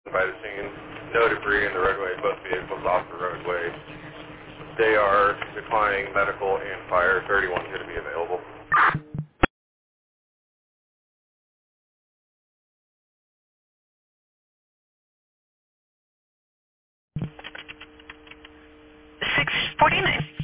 by the scene. No debris in the roadway, both vehicles off the roadway. They are declining medical and fire. 31 going to be available. Six 49.